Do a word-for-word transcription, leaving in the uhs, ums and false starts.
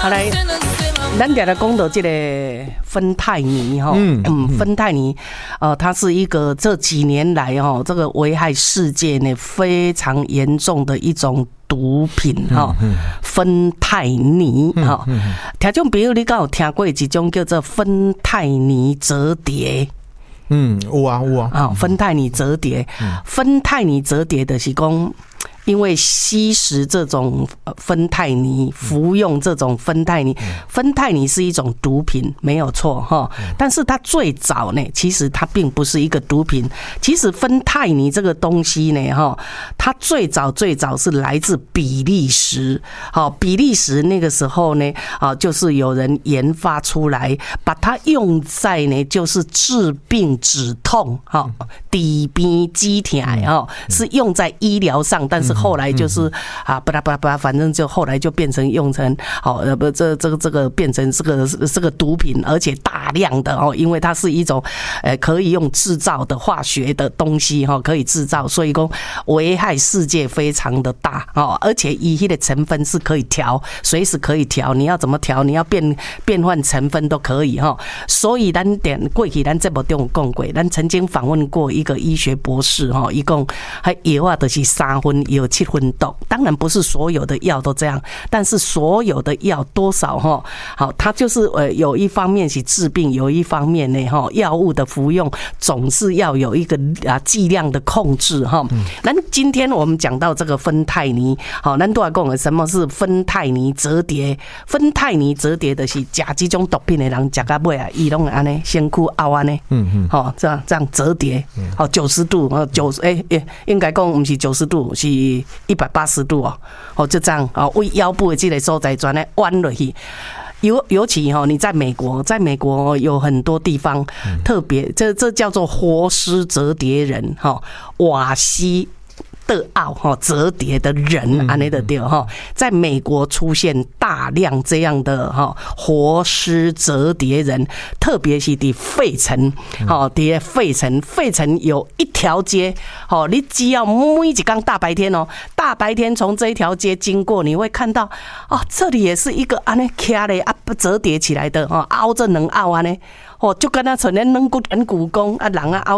好来，咱俩来讲到这个芬太尼哈，嗯嗯，芬太尼，呃，它是一个这几年来哈，这个危害世界呢非常严重的一种毒品哈，芬太尼哈。听众朋友，你敢有听过一种叫做芬太尼折叠？ 嗯，有啊有啊。 啊，芬太尼折叠，芬太尼折叠的是讲。因为吸食这种芬太尼，服用这种芬太尼，芬太尼是一种毒品，没有错哈。但是它最早呢，其实它并不是一个毒品。其实芬太尼这个东西呢，哈，它最早最早是来自比利时。好，比利时那个时候呢，啊，就是有人研发出来，把它用在呢，就是治病止痛，哈，底边肌痛哈，是用在医疗上，但是。后来就是啊，巴拉巴拉巴拉，反正就后来就变成用成哦，呃不，这这个这个变成这个这个毒品，而且大量的哦，因为它是一种呃可以用制造的化学的东西哈，可以制造，所以说危害世界非常的大哦，而且以它的成分是可以调，随时可以调，你要怎么调，你要变变换成分都可以哈。所以咱点过去咱这部中讲过，咱曾经访问过一个医学博士哈，一共还药啊，就是三分有七分毒，当然不是所有的药都这样，但是所有的药多少哈，好，它就是呃有一方面是治病，有一方面呢哈，药物的服用总是要有一个啊剂量的控制哈。那今天我们讲到这个芬太尼，好，咱都要讲什么是芬太尼折叠？芬太尼折叠的是吃这种毒品的人吃到尾啊，伊拢安尼身躯凹安尼，嗯嗯，好，这样这样折叠，好九十度，哦九十哎哎，应该讲不是九十度是。一百八十度哦，哦就这样哦，为腰部的这个所在转来弯落去。尤尤其哈，你在美国，在美国有很多地方特别，这这叫做活尸折叠人哈，瓦西。的奥哈折叠的人安尼的对哈，在美国出现大量这样的哈活尸折叠人，特别是在费城，哈，在费城，费城有一条街，哈，你只要每一天大白天哦，大白天从这一条街经过，你会看到哦，这里也是一个安尼卡嘞啊折叠起来的哈，凹着能凹安尼，哦，就跟他像咱软骨软骨功啊，人啊凹。